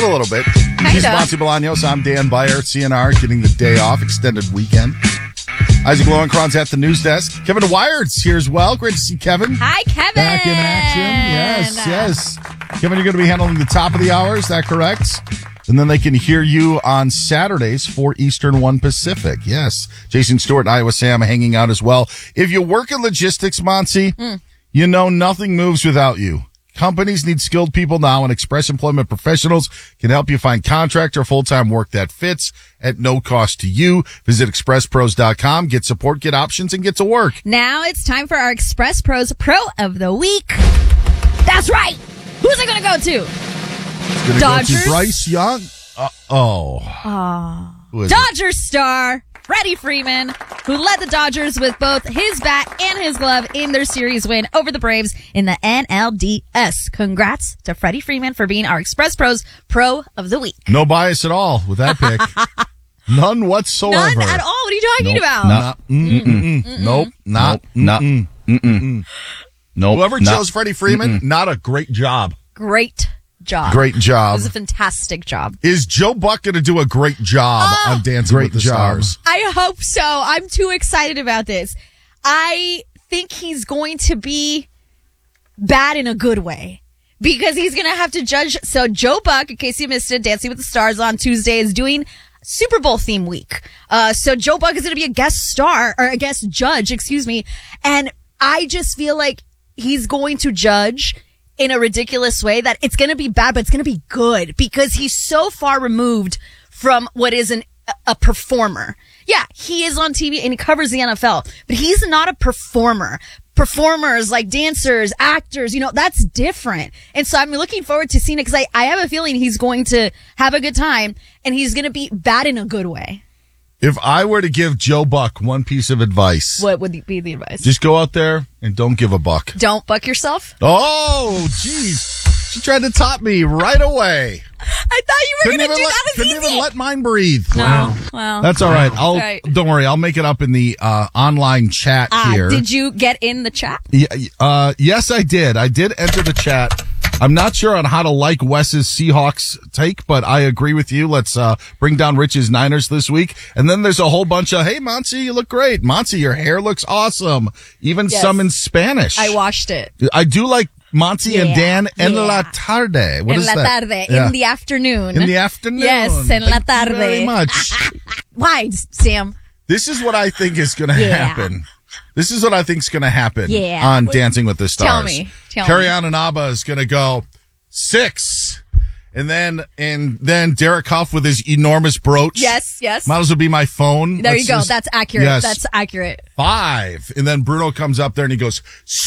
a little bit. He's Monty Bolaños. I'm Dan Byer, CNR, getting the day off, extended weekend. Isaac Lowenkron's at the news desk. Kevin Wired's here as well. Great to see Kevin. Hi, Kevin. Back in action. Yes. Kevin, you're going to be handling the top of the hour. Is that correct? And then they can hear you on Saturdays, 4 Eastern, 1 Pacific. Yes. Jason Stewart and Iowa Sam hanging out as well. If you work in logistics, Monty, you know nothing moves without you. Companies need skilled people now, and Express Employment Professionals can help you find contract or full-time work that fits at no cost to you. Visit expresspros.com, get support, get options, and get to work. Now it's time for our Express Pros Pro of the Week. That's right. Who's it going to go to? It's going to Dodgers? go to Bryce Young. Who is it? Dodgers star Freddie Freeman, who led the Dodgers with both his bat and his glove in their series win over the Braves in the NLDS. Congrats to Freddie Freeman for being our Express Pros Pro of the Week. No bias at all with that pick. None whatsoever. None at all. What are you talking about? Nope. Whoever chose Freddie Freeman, not a great job. Great job. Great job. It was a fantastic job. Is Joe Buck going to do a great job on Dancing with the Stars? I hope so. I'm too excited about this. I think he's going to be bad in a good way because he's going to have to judge. So Joe Buck, in case you missed it, Dancing with the Stars on Tuesday is doing Super Bowl theme week. So Joe Buck is going to be a guest star or a guest judge, and I just feel like he's going to judge in a ridiculous way that it's going to be bad, but it's going to be good because he's so far removed from what is a performer. Yeah, he is on TV and he covers the NFL, but he's not a performer. Performers like dancers, actors, that's different. And so I'm looking forward to seeing it because I have a feeling he's going to have a good time and he's going to be bad in a good way. If I were to give Joe Buck one piece of advice, what would be the advice? Just go out there and don't give a buck. Don't buck yourself? Oh, jeez. She tried to top me right away. I thought you were going to do that. Couldn't even let mine breathe. No. Well, that's all right. Don't worry. I'll make it up in the online chat here. Did you get in the chat? Yes, I did. I did enter the chat. I'm not sure on how to like Wes's Seahawks take, but I agree with you. Let's bring down Rich's Niners this week. And then there's a whole bunch of, hey, Monty, you look great. Monty, your hair looks awesome. Even some in Spanish. I watched it. I do like Monty and Dan en la tarde. What is that? En la tarde. Yeah. In the afternoon. In the afternoon. Yes, en la tarde. Thank you very much. Why, Sam? This is what I think is going to happen. This is what I think is going to happen on Dancing with the Stars. Tell me. Carrie-Ann Inaba is going to go 6. And then Derek Huff with his enormous brooch. Yes. Might as well be my phone. There you go. That's accurate. Yes. That's accurate. 5. And then Bruno comes up there and he goes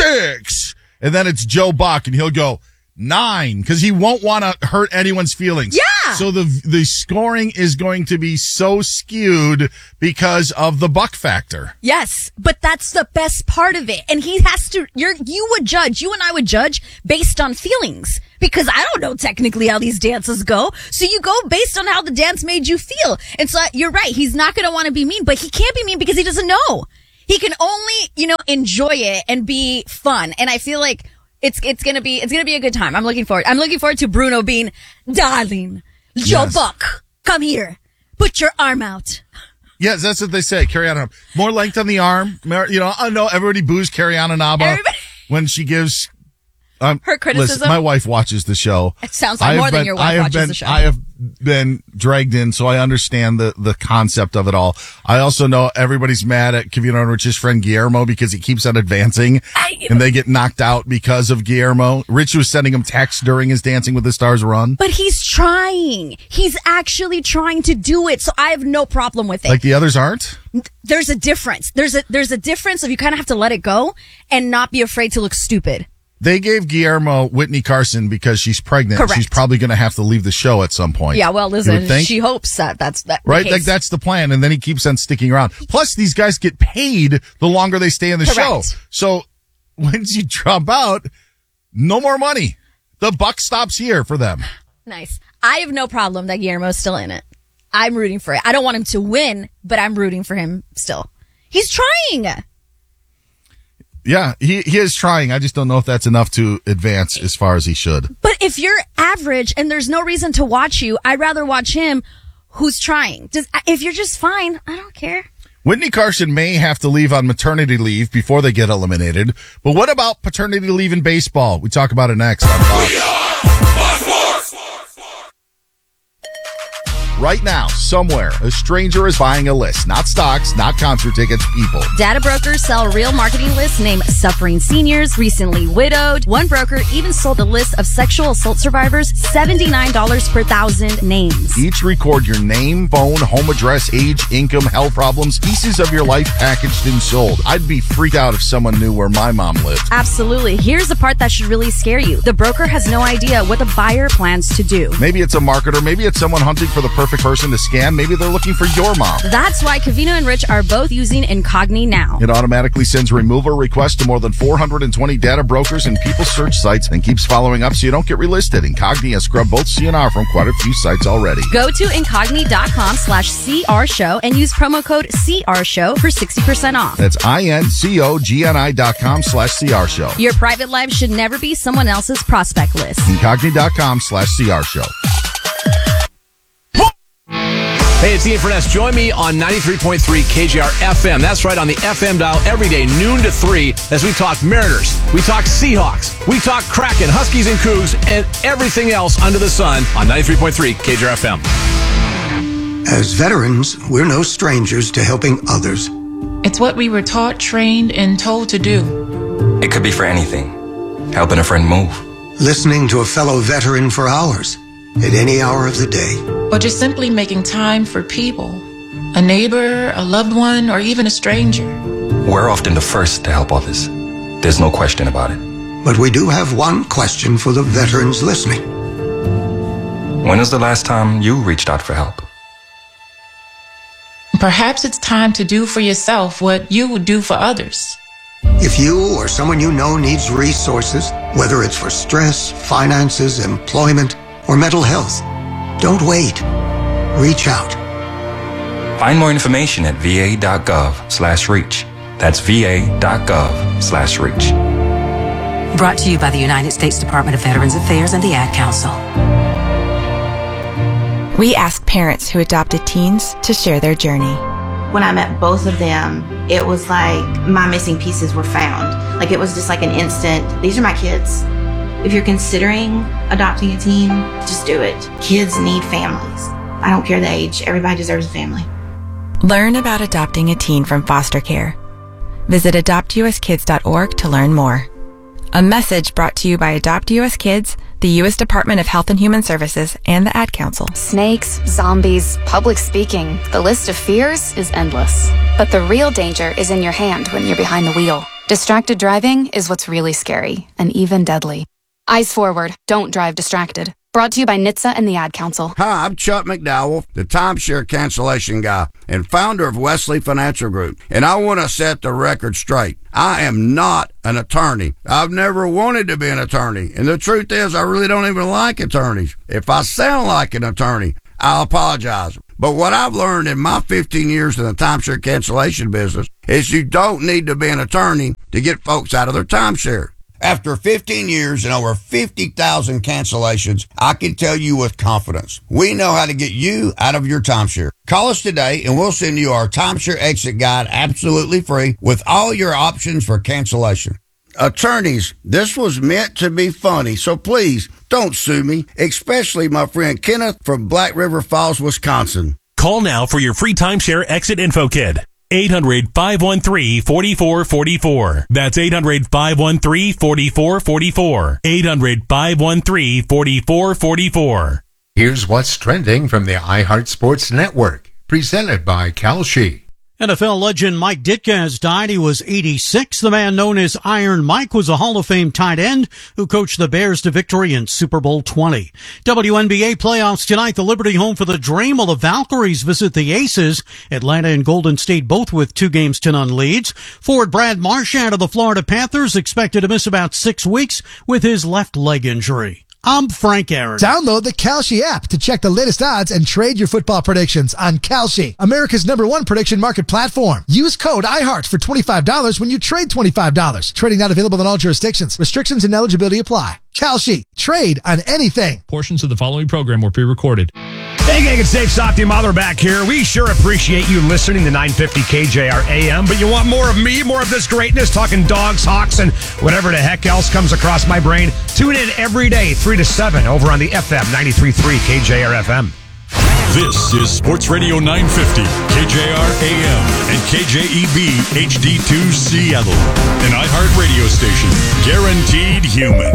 6. And then it's Joe Buck and he'll go 9 because he won't want to hurt anyone's feelings. Yeah. So the scoring is going to be so skewed because of the Buck factor. Yes, but that's the best part of it. And he has to, you and I would judge based on feelings because I don't know technically how these dances go. So you go based on how the dance made you feel. And so you're right. He's not going to want to be mean, but he can't be mean because he doesn't know. He can only, enjoy it and be fun. And I feel like it's going to be a good time. I'm looking forward to Bruno being, darling, Joe Buck, come here. Put your arm out. Yes, that's what they say. Carrie-Ann, more length on the arm. I know everybody boos Carrie-Ann Inaba when she gives her criticism. Listen, my wife watches the show. It sounds like more than your wife watches the show. I have been dragged in, so I understand the concept of it all. I also know everybody's mad at Kevin and Rich's friend Guillermo because he keeps on advancing, and they get knocked out because of Guillermo. Rich was sending him texts during his Dancing with the Stars run. But he's trying. He's actually trying to do it, so I have no problem with it. Like the others aren't? There's a difference. There's a difference of you kind of have to let it go and not be afraid to look stupid. They gave Guillermo Whitney Carson because she's pregnant. Correct. She's probably going to have to leave the show at some point. Yeah, well, listen, she hopes that's right. Like that's the plan, and then he keeps on sticking around. Plus, these guys get paid the longer they stay in the show. So once you drop out, no more money. The buck stops here for them. Nice. I have no problem that Guillermo's still in it. I'm rooting for it. I don't want him to win, but I'm rooting for him still. He's trying. Yeah, he is trying. I just don't know if that's enough to advance as far as he should. But if you're average and there's no reason to watch you, I'd rather watch him who's trying. If you're just fine, I don't care. Whitney Carson may have to leave on maternity leave before they get eliminated. But what about paternity leave in baseball? We talk about it next on Fox. Right now, somewhere, a stranger is buying a list. Not stocks, not concert tickets, people. Data brokers sell real marketing lists named Suffering Seniors, Recently Widowed. One broker even sold a list of sexual assault survivors, $79 per 1,000 names. Each record your name, phone, home address, age, income, health problems, pieces of your life packaged and sold. I'd be freaked out if someone knew where my mom lived. Absolutely. Here's the part that should really scare you. The broker has no idea what the buyer plans to do. Maybe it's a marketer. Maybe it's someone hunting for the perfect person to scam. Maybe they're looking for your mom. That's why Covino and Rich are both using Incogni now. It automatically sends removal requests to more than 420 data brokers and people search sites and keeps following up so you don't get relisted. Incogni has scrubbed both CNR from quite a few sites already. Go to Incogni.com/CR show and use promo code CR show for 60% off. That's INCOGNI.com/CR show. Your private life should never be someone else's prospect list. Incogni.com/CR show. Hey, it's Ian Furness. Join me on 93.3 KJR FM. That's right, on the FM dial every day, noon to 3, as we talk Mariners, we talk Seahawks, we talk Kraken, Huskies and Cougs, and everything else under the sun on 93.3 KJR FM. As veterans, we're no strangers to helping others. It's what we were taught, trained, and told to do. It could be for anything. Helping a friend move. Listening to a fellow veteran for hours, at any hour of the day. Or just simply making time for people. A neighbor, a loved one, or even a stranger. We're often the first to help others. There's no question about it. But we do have one question for the veterans listening. When was the last time you reached out for help? Perhaps it's time to do for yourself what you would do for others. If you or someone you know needs resources, whether it's for stress, finances, employment, or mental health, don't wait. Reach out. Find more information at va.gov/reach. That's va.gov/reach. Brought to you by the United States Department of Veterans Affairs and the Ad Council. We ask parents who adopted teens to share their journey. When I met both of them, it was like my missing pieces were found. Like it was just like an instant, these are my kids. If you're considering adopting a teen, just do it. Kids need families. I don't care the age. Everybody deserves a family. Learn about adopting a teen from foster care. Visit adoptuskids.org to learn more. A message brought to you by Adopt US Kids, the U.S. Department of Health and Human Services, and the Ad Council. Snakes, zombies, public speaking. The list of fears is endless. But the real danger is in your hand when you're behind the wheel. Distracted driving is what's really scary and even deadly. Eyes forward. Don't drive distracted. Brought to you by NHTSA and the Ad Council. Hi, I'm Chuck McDowell, the timeshare cancellation guy and founder of Wesley Financial Group. And I want to set the record straight. I am not an attorney. I've never wanted to be an attorney. And the truth is, I really don't even like attorneys. If I sound like an attorney, I'll apologize. But what I've learned in my 15 years in the timeshare cancellation business is you don't need to be an attorney to get folks out of their timeshare. After 15 years and over 50,000 cancellations, I can tell you with confidence, we know how to get you out of your timeshare. Call us today and we'll send you our timeshare exit guide absolutely free with all your options for cancellation. Attorneys, this was meant to be funny, so please don't sue me, especially my friend Kenneth from Black River Falls, Wisconsin. Call now for your free timeshare exit info kit. 800-513-4444. That's 800-513-4444. 800-513-4444. Here's what's trending from the iHeart Sports Network. Presented by Kalshi. NFL legend Mike Ditka has died. He was 86. The man known as Iron Mike was a Hall of Fame tight end who coached the Bears to victory in Super Bowl 20. WNBA playoffs tonight. The Liberty home for the Dream, while the Valkyries visit the Aces. Atlanta and Golden State both with 2-0 leads. Forward Brad Marchand of the Florida Panthers expected to miss about 6 weeks with his left leg injury. I'm Frank Aaron. Download the Kalshi app to check the latest odds and trade your football predictions on Kalshi, America's #1 prediction market platform. Use code IHEART for $25 when you trade $25. Trading not available in all jurisdictions. Restrictions and eligibility apply. Kalshi. Trade on anything. Portions of the following program were pre-recorded. Hey gang, it's Dave Softy Mother back here. We sure appreciate you listening to 950 KJR AM, but you want more of me, more of this greatness, talking dogs, hawks, and whatever the heck else comes across my brain. Tune in every day, 3 to 7, over on the FM 93.3 KJR FM. This is Sports Radio 950, KJR AM, and KJEB HD2 Seattle, an iHeart radio station, guaranteed human.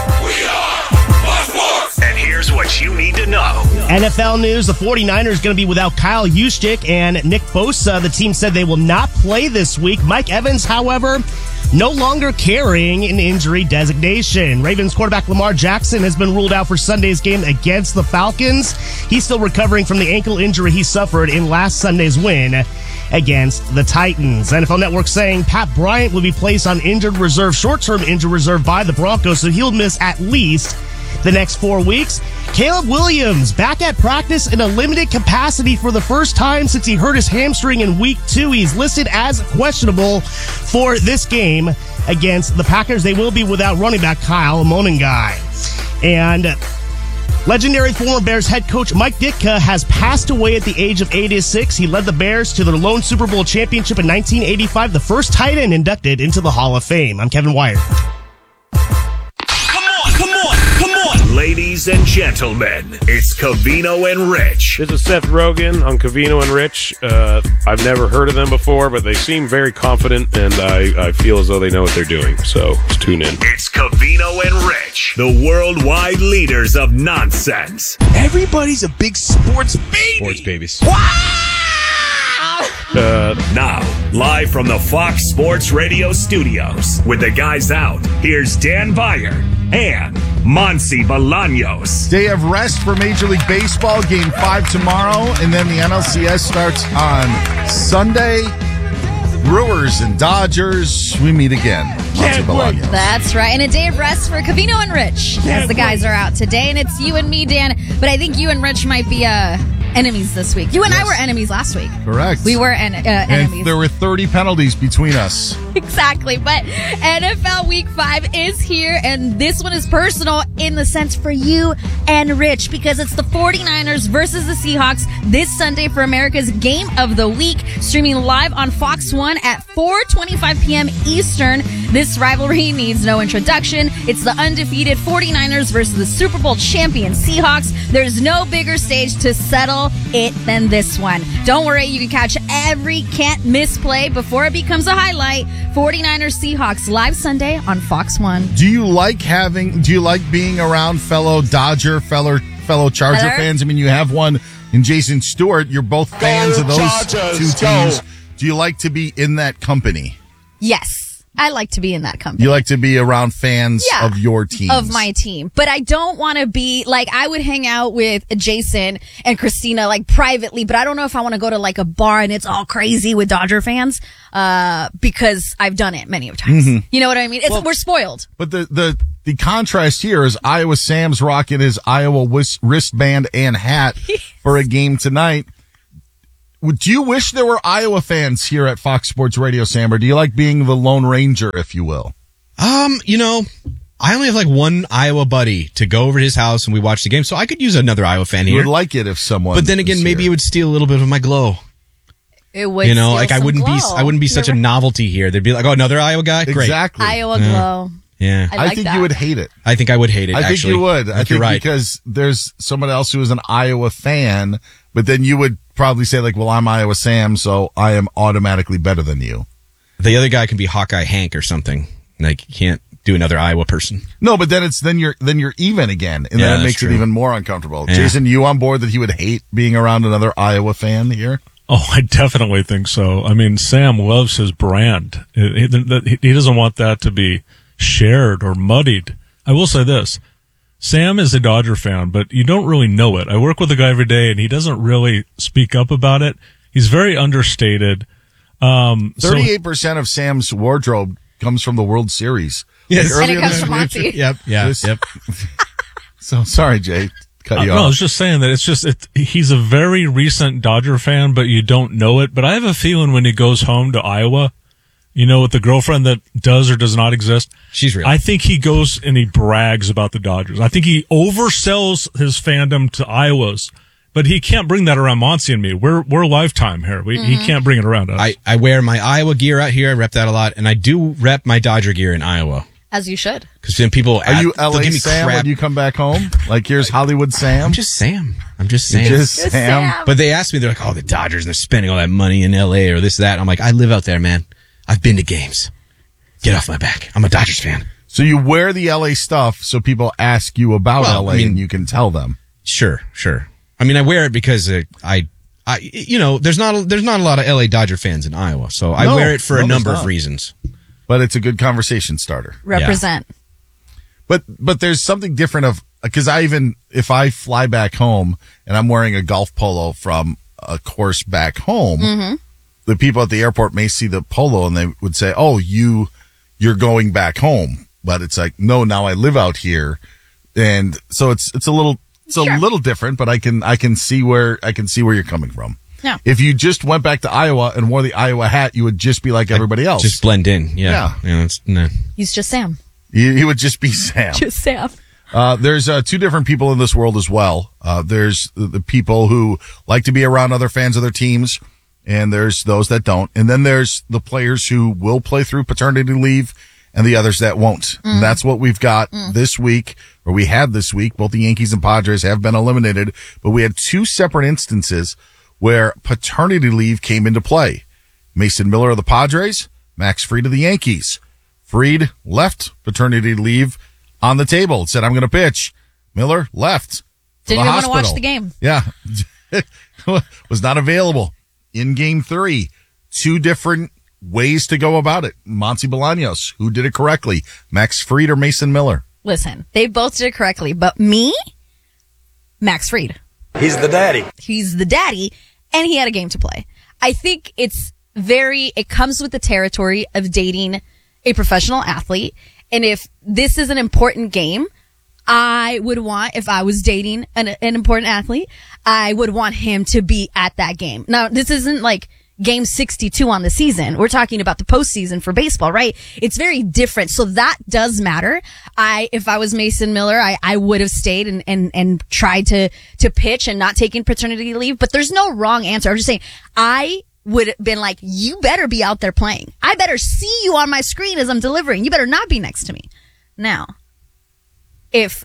And here's what you need to know. NFL news, the 49ers going to be without Kyle Juszczyk and Nick Bosa. The team said they will not play this week. Mike Evans, however, no longer carrying an injury designation. Ravens quarterback Lamar Jackson has been ruled out for Sunday's game against the Falcons. He's still recovering from the ankle injury he suffered in last Sunday's win against the Titans. NFL Network saying Pat Bryant will be placed on injured reserve, short-term injured reserve by the Broncos, so he'll miss at least the next 4 weeks. Caleb Williams back at practice in a limited capacity for the first time since he hurt his hamstring in week 2. He's listed as questionable for this game against the Packers. They will be without running back Kyle Monangai. And legendary former Bears head coach Mike Ditka has passed away at the age of 86. He led the Bears to their lone Super Bowl championship in 1985, the first tight end inducted into the Hall of Fame. I'm Kevin Wyatt. Ladies and gentlemen, it's Covino and Rich. This is Seth Rogen on Covino and Rich. I've never heard of them before, but they seem very confident, and I feel as though they know what they're doing. So let's tune in. It's Covino and Rich, the worldwide leaders of nonsense. Everybody's a big sports baby. Sports babies. Now, live from the Fox Sports Radio studios, with the guys out, here's Dan Beyer and Monsi Bolaños. Day of rest for Major League Baseball, Game 5 tomorrow, and then the NLCS starts on Sunday. Brewers and Dodgers, we meet again. Monsi Bolaños. That's right. And a day of rest for Covino and Rich, as the guys are out today. And it's you and me, Dan. But I think you and Rich might be enemies this week. You and I were enemies last week. Correct. We were enemies. And there were 30 penalties between us. Exactly. But NFL Week 5 is here, and this one is personal in the sense for you and Rich, because it's the 49ers versus the Seahawks this Sunday for America's Game of the Week, streaming live on Fox 1 at 4:25 p.m. Eastern. This rivalry needs no introduction. It's the undefeated 49ers versus the Super Bowl champion Seahawks. There's no bigger stage to settle it than this one. Don't worry, you can catch every can't-miss play before it becomes a highlight. 49ers Seahawks live Sunday on Fox 1. Do you like being around fellow Dodger, fellow Charger fans? I mean, you have one in Jason Stewart. You're both fans of those two teams. Do you like to be in that company? Yes. I like to be in that company. You like to be around fans of your team. Of my team. But I don't want to be, like, I would hang out with Jason and Christina, like, privately, but I don't know if I want to go to, like, a bar and it's all crazy with Dodger fans, because I've done it many times. Mm-hmm. You know what I mean? We're spoiled. But the contrast here is Iowa Sam's rocking his Iowa wristband and hat for a game tonight. Do you wish there were Iowa fans here at Fox Sports Radio, Sam, or do you like being the Lone Ranger, if you will? I only have like one Iowa buddy to go over to his house and we watch the game, so I could use another Iowa fan here. You would like it if someone. But then again, maybe it would steal a little bit of my glow. It would. Like I wouldn't be such a novelty here. They'd be like, oh, another Iowa guy? Great. Exactly. Iowa glow. Yeah. I think you would hate it. I think I would hate it, I think you would. I think you're right. Because there's someone else who is an Iowa fan, but then you would probably say, like, well, I'm Iowa Sam, so I am automatically better than you. The other guy can be Hawkeye Hank or something. Like, you can't do another Iowa person. No, but then you're even again, and then it makes it even more uncomfortable. Yeah. Jason, you on board that he would hate being around another Iowa fan here? Oh, I definitely think so. I mean, Sam loves his brand. He doesn't want that to be shared or muddied. I will say this. Sam is a Dodger fan, but you don't really know it. I work with a guy every day, and he doesn't really speak up about it. He's very understated. 38% of Sam's wardrobe comes from the World Series. Yes. And it comes from Monty. Yep. So sorry, Jay. Cut you No, I off. was just saying that he's a very recent Dodger fan, but you don't know it. But I have a feeling when he goes home to Iowa, with the girlfriend that does or does not exist, she's real. I think he goes and he brags about the Dodgers. I think he oversells his fandom to Iowa's, but he can't bring that around Monty and me. We're lifetime here. He can't bring it around us. I wear my Iowa gear out here. I rep that a lot, and I do rep my Dodger gear in Iowa. As you should. Because then people Are you they'll LA give me Sam crap. when you come back home? Like, here's Hollywood Sam? I'm just Sam. Just Sam. But they asked me, they're like, oh, the Dodgers, they're spending all that money in LA or this, that. I'm like, I live out there, man. I've been to games. Get off my back. I'm a Dodgers fan. So you wear the LA stuff so people ask you about LA and you can tell them. Sure. I mean, I wear it because there's not a lot of LA Dodger fans in Iowa, so I wear it for a number of reasons. But it's a good conversation starter. Represent. Yeah. But there's something different because if I fly back home and I'm wearing a golf polo from a course back home, the people at the airport may see the polo and they would say, "Oh, you're going back home." But it's like, no, now I live out here, and so it's a little different. But I can see where you're coming from. Yeah. If you just went back to Iowa and wore the Iowa hat, you would just be like everybody else. Just blend in. Yeah. He's just Sam. He would just be Sam. Just Sam. There's two different people in this world as well. There's the people who like to be around other fans of their teams, and there's those that don't. And then there's the players who will play through paternity leave and the others that won't. And that's what we've got this week, or we had this week. Both the Yankees and Padres have been eliminated, but we had two separate instances where paternity leave came into play. Mason Miller of the Padres, Max Fried of the Yankees. Fried left paternity leave on the table. Said, I'm going to pitch. Miller left. Didn't even want to watch the game. Yeah. Was not available in game 3. Two different ways to go about it. Monty Bolaños, who did it correctly? Max Fried or Mason Miller? Listen, they both did it correctly, but me, Max Fried. He's the daddy. He's the daddy, and he had a game to play. I think it comes with the territory of dating a professional athlete. And if this is an important game, I would want, if I was dating an important athlete, I would want him to be at that game. Now, this isn't like game 62 on the season. We're talking about the postseason for baseball, right? It's very different. So that does matter. If I was Mason Miller, I would have stayed and tried to pitch and not taking paternity leave. But there's no wrong answer. I'm just saying, I would have been like, you better be out there playing. I better see you on my screen as I'm delivering. You better not be next to me. Now, if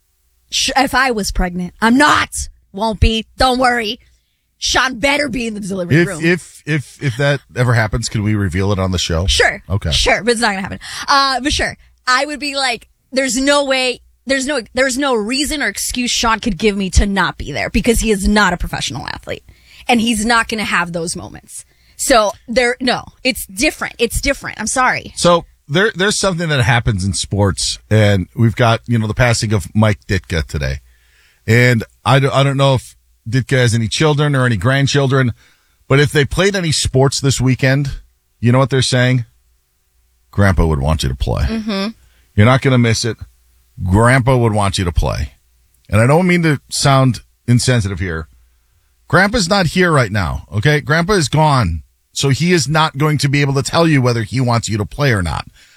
I was pregnant, I'm not. Won't be. Don't worry. Sean better be in the delivery room. If that ever happens, can we reveal it on the show? Sure. Okay. Sure, but it's not gonna happen. But sure. I would be like, there's no way, there's no reason or excuse Sean could give me to not be there because he is not a professional athlete. And he's not gonna have those moments. So it's different. It's different. I'm sorry. So there's something that happens in sports, and we've got, the passing of Mike Ditka today. And I don't know if Ditka has any children or any grandchildren, but if they played any sports this weekend, you know what they're saying? Grandpa would want you to play. Mm-hmm. You're not going to miss it. Grandpa would want you to play. And I don't mean to sound insensitive here. Grandpa's not here right now, okay? Grandpa is gone, so he is not going to be able to tell you whether he wants you to play or not.